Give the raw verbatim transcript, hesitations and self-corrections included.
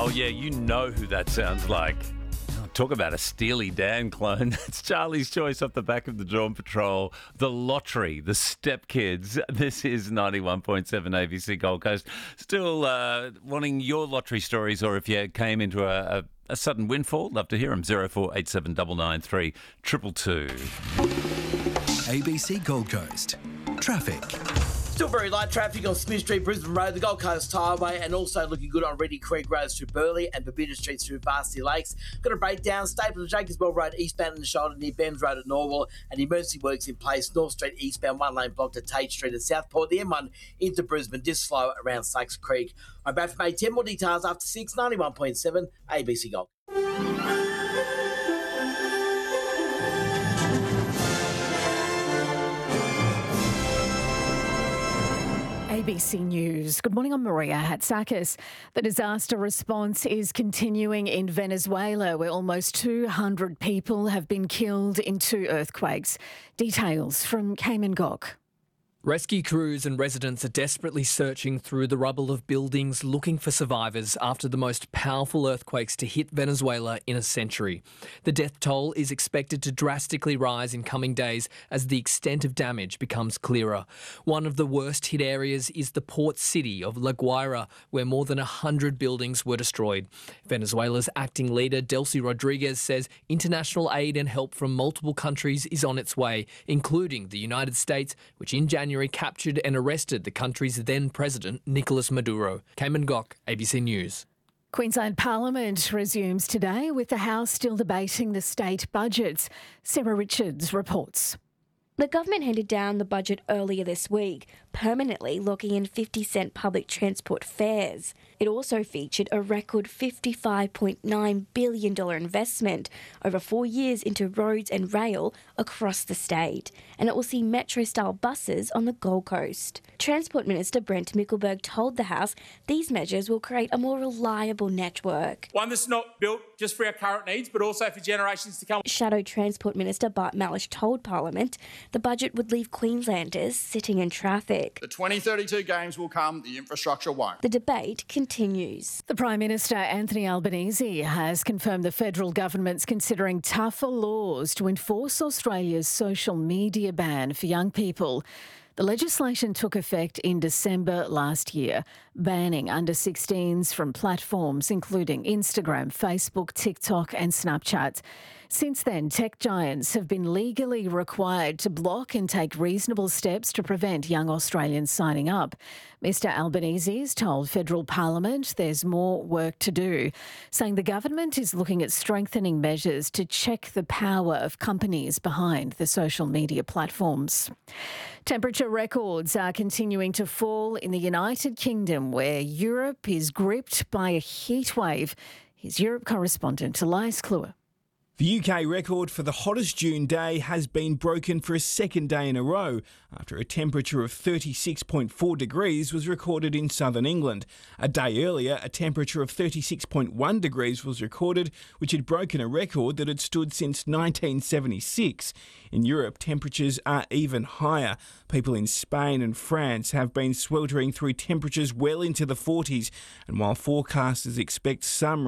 Oh, yeah, you know who that sounds like. Talk about a Steely Dan clone. It's Charlie's Choice off the back of the Dawn Patrol, The Lottery, The Step Kids. This is ninety-one point seven A B C Gold Coast. Still uh, wanting your lottery stories, or if you came into a, a, a sudden windfall, love to hear them. zero four eight seven nine nine three two two two. A B C Gold Coast. Traffic. Still very light traffic on Smith Street, Brisbane Road, the Gold Coast Highway, and also looking good on Reedy Creek Road through Burleigh and Bermuda Street through Varsity Lakes. Got a breakdown, Staples and Jacobswell Road eastbound in the shoulder near Ben's Road at Norwell, and emergency works in place. North Street eastbound, one lane blocked at Tate Street at Southport. The M one into Brisbane, just slow around Sykes Creek. I'm back from A ten. More details after six, ninety-one point seven A B C Gold. A B C News. Good morning, I'm Maria Hatzakis. The disaster response is continuing in Venezuela, where almost two hundred people have been killed in two earthquakes. Details from Cayman Gok. Rescue crews and residents are desperately searching through the rubble of buildings looking for survivors after the most powerful earthquakes to hit Venezuela in a century. The death toll is expected to drastically rise in coming days as the extent of damage becomes clearer. One of the worst hit areas is the port city of La Guaira, where more than one hundred buildings were destroyed. Venezuela's acting leader, Delcy Rodriguez, says international aid and help from multiple countries is on its way, including the United States, which in January captured and arrested the country's then president, Nicolas Maduro. Cayman Gok, A B C News. Queensland Parliament resumes today with the House still debating the state budgets. Sarah Richards reports. The government handed down the budget earlier this week, permanently locking in fifty cent public transport fares. It also featured a record fifty-five point nine billion dollars investment over four years into roads and rail across the state, and it will see metro-style buses on the Gold Coast. Transport Minister Brent Mickelberg told the House these measures will create a more reliable network. One that's not built just for our current needs, but also for generations to come. Shadow Transport Minister Bart Malish told Parliament the budget would leave Queenslanders sitting in traffic. The twenty thirty-two games will come, the infrastructure won't. The debate continues. The Prime Minister, Anthony Albanese, has confirmed the federal government's considering tougher laws to enforce Australia's social media ban for young people. The legislation took effect in December last year, banning under sixteens from platforms including Instagram, Facebook, TikTok and Snapchat. Since then, tech giants have been legally required to block and take reasonable steps to prevent young Australians signing up. Mister Albanese has told federal Parliament there's more work to do, saying the government is looking at strengthening measures to check the power of companies behind the social media platforms. Temperature records are continuing to fall in the United Kingdom, where Europe is gripped by a heat wave. Here's Europe correspondent Elias Kluwer. The U K record for the hottest June day has been broken for a second day in a row after a temperature of thirty-six point four degrees was recorded in southern England. A day earlier, a temperature of thirty-six point one degrees was recorded, which had broken a record that had stood since nineteen seventy-six. In Europe, temperatures are even higher. People in Spain and France have been sweltering through temperatures well into the forties, and while forecasters expect some